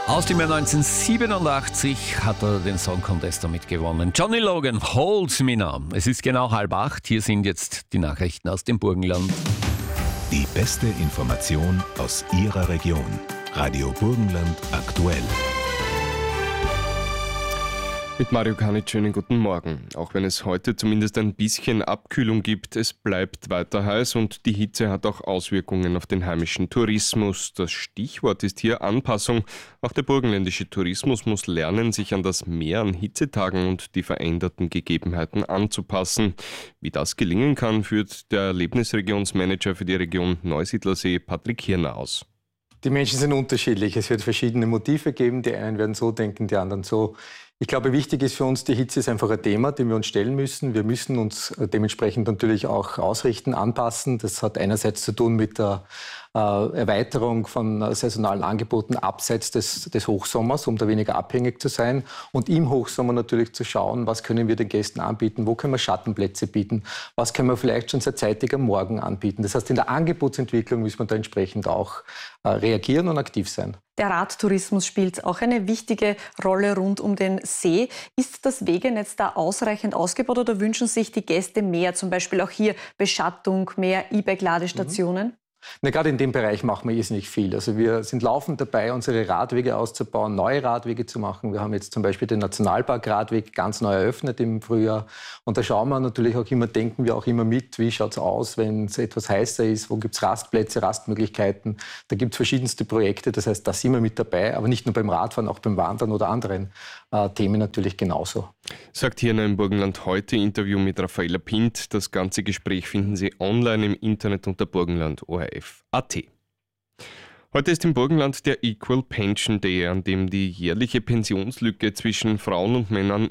Aus dem Jahr 1987 hat er den Song Contest damit gewonnen. Johnny Logan, Hold Me Now. Es ist genau 7:30. Hier sind jetzt die Nachrichten aus dem Burgenland. Die beste Information aus Ihrer Region. Radio Burgenland aktuell. Mit Mario Kanitsch, schönen guten Morgen. Auch wenn es heute zumindest ein bisschen Abkühlung gibt, es bleibt weiter heiß und die Hitze hat auch Auswirkungen auf den heimischen Tourismus. Das Stichwort ist hier Anpassung. Auch der burgenländische Tourismus muss lernen, sich an das Mehr an Hitzetagen und die veränderten Gegebenheiten anzupassen. Wie das gelingen kann, führt der Erlebnisregionsmanager für die Region Neusiedlersee, Patrick Hirner, aus. Die Menschen sind unterschiedlich. Es wird verschiedene Motive geben. Die einen werden so denken, die anderen so. Ich glaube, wichtig ist für uns, die Hitze ist einfach ein Thema, dem wir uns stellen müssen. Wir müssen uns dementsprechend natürlich auch ausrichten, anpassen. Das hat einerseits zu tun mit der Erweiterung von saisonalen Angeboten abseits des Hochsommers, um da weniger abhängig zu sein. Und im Hochsommer natürlich zu schauen, was können wir den Gästen anbieten, wo können wir Schattenplätze bieten, was können wir vielleicht schon sehr zeitig am Morgen anbieten. Das heißt, in der Angebotsentwicklung müssen wir da entsprechend auch reagieren und aktiv sein. Der Radtourismus spielt auch eine wichtige Rolle rund um den See. Ist das Wegenetz da ausreichend ausgebaut oder wünschen sich die Gäste mehr, zum Beispiel auch hier Beschattung, mehr E-Bike-Ladestationen? Na, gerade in dem Bereich machen wir irrsinnig viel. Also wir sind laufend dabei, unsere Radwege auszubauen, neue Radwege zu machen. Wir haben jetzt zum Beispiel den Nationalpark-Radweg ganz neu eröffnet im Frühjahr. Und da schauen wir natürlich auch immer, denken wir auch immer mit, wie schaut es aus, wenn es etwas heißer ist, wo gibt es Rastplätze, Rastmöglichkeiten. Da gibt es verschiedenste Projekte, das heißt, da sind wir mit dabei, aber nicht nur beim Radfahren, auch beim Wandern oder anderen Themen natürlich genauso. Sagt hier in einem Burgenland heute Interview mit Raffaella Pint. Das ganze Gespräch finden Sie online im Internet unter burgenland.orf.at. Heute ist im Burgenland der Equal Pension Day, an dem auf die jährliche Pensionslücke zwischen Frauen und Männern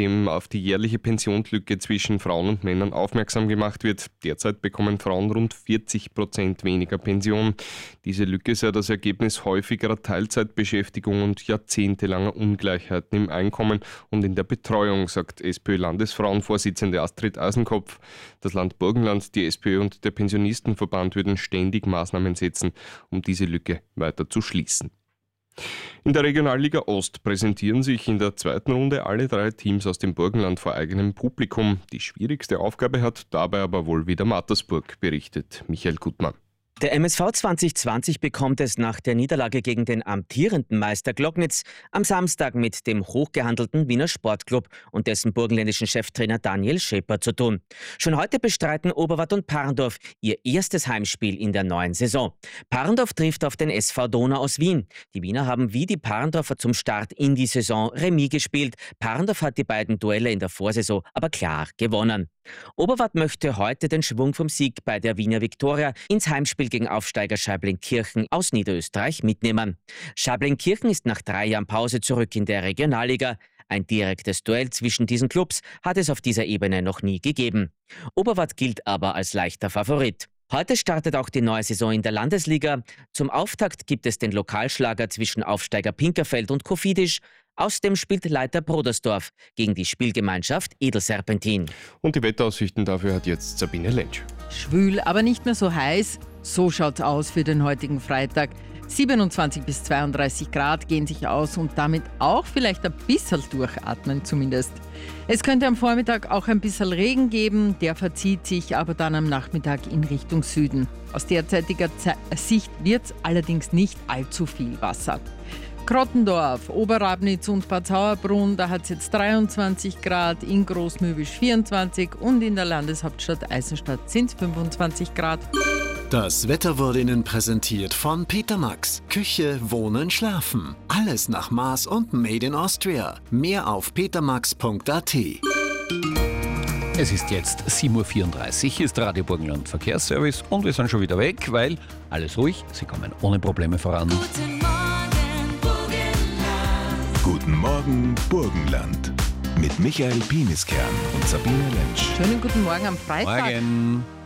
aufmerksam gemacht wird. Derzeit bekommen Frauen rund 40% weniger Pension. Diese Lücke sei das Ergebnis häufigerer Teilzeitbeschäftigung und jahrzehntelanger Ungleichheiten im Einkommen und in der Betreuung, sagt SPÖ-Landesfrauenvorsitzende Astrid Eisenkopf. Das Land Burgenland, die SPÖ und der Pensionistenverband würden ständig Maßnahmen setzen, um diese Lücke weiter zu schließen. In der Regionalliga Ost präsentieren sich in der zweiten Runde alle 3 Teams aus dem Burgenland vor eigenem Publikum. Die schwierigste Aufgabe hat dabei aber wohl wieder Mattersburg, berichtet Michael Gutmann. Der MSV 2020 bekommt es nach der Niederlage gegen den amtierenden Meister Glocknitz am Samstag mit dem hochgehandelten Wiener Sportclub und dessen burgenländischen Cheftrainer Daniel Schäper zu tun. Schon heute bestreiten Oberwart und Parndorf ihr erstes Heimspiel in der neuen Saison. Parndorf trifft auf den SV Donau aus Wien. Die Wiener haben wie die Parndorfer zum Start in die Saison Remis gespielt. Parndorf hat die beiden Duelle in der Vorsaison aber klar gewonnen. Oberwart möchte heute den Schwung vom Sieg bei der Wiener Viktoria ins Heimspiel gegen Aufsteiger Schaiblingkirchen aus Niederösterreich mitnehmen. Schaiblingkirchen ist nach 3 Jahren Pause zurück in der Regionalliga. Ein direktes Duell zwischen diesen Clubs hat es auf dieser Ebene noch nie gegeben. Oberwart gilt aber als leichter Favorit. Heute startet auch die neue Saison in der Landesliga. Zum Auftakt gibt es den Lokalschlager zwischen Aufsteiger Pinkerfeld und Kofidis. Außerdem spielt Leiter Brodersdorf gegen die Spielgemeinschaft Edelserpentin. Und die Wetteraussichten dafür hat jetzt Sabine Lentsch. Schwül, aber nicht mehr so heiß. So schaut's aus für den heutigen Freitag. 27 bis 32 Grad gehen sich aus und damit auch vielleicht ein bisschen durchatmen zumindest. Es könnte am Vormittag auch ein bisschen Regen geben, der verzieht sich aber dann am Nachmittag in Richtung Süden. Aus derzeitiger Sicht wird's allerdings nicht allzu viel Wasser. Krottendorf, Oberrabnitz und Bad Sauerbrunn, da hat es jetzt 23 Grad, in Großmühlwisch 24 und in der Landeshauptstadt Eisenstadt sind es 25 Grad. Das Wetter wurde Ihnen präsentiert von Peter Max. Küche, Wohnen, Schlafen. Alles nach Maß und Made in Austria. Mehr auf petermax.at. Es ist jetzt 7:34 Uhr, hier ist Radio Burgenland Verkehrsservice und wir sind schon wieder weg, weil alles ruhig, Sie kommen ohne Probleme voran. Guten Morgen, Burgenland. Mit Michael Pieniskern und Sabine Lentsch. Schönen guten Morgen am Freitag. Morgen.